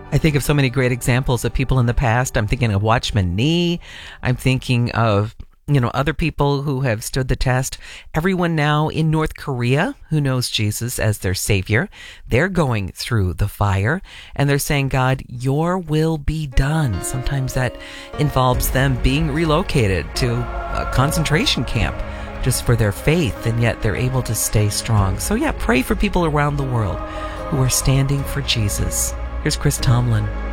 I think of so many great examples of people in the past. I'm thinking of Watchman Nee. I'm thinking of, other people who have stood the test. Everyone now in North Korea who knows Jesus as their Savior, they're going through the fire and they're saying, God, your will be done. Sometimes that involves them being relocated to a concentration camp just for their faith, and yet they're able to stay strong. So yeah, pray for people around the world who are standing for Jesus. Here's Chris Tomlin.